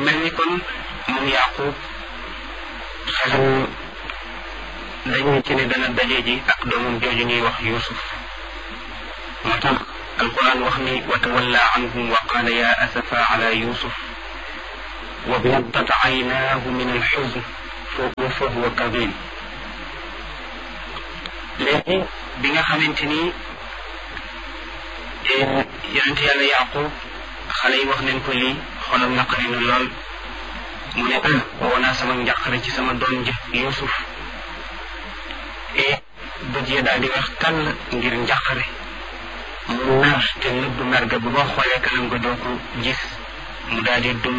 mel ni kon moom Yaqub xelam dañu ci ne dana daje ji ak doomam jooju ñuy wax Yuusuf moo tax alquran wax ni wa tawalla anhum wa qaala ya asafa ala Yuusuf wa biyaddat aynaahu min alxuzn fa huwa kadhim. léegi bi nga xamante ni yonent yàlla Yaqub xale yi wax nañ ko lii xolam naqari na lool mu ne woo naa sama njàqare ci sama doom ji Yuusuf bët ya daal di wax tàll ngir njàqare mu mer te nëbb mer ga bu boo xoolee kanam nga doo ko gis mu daal di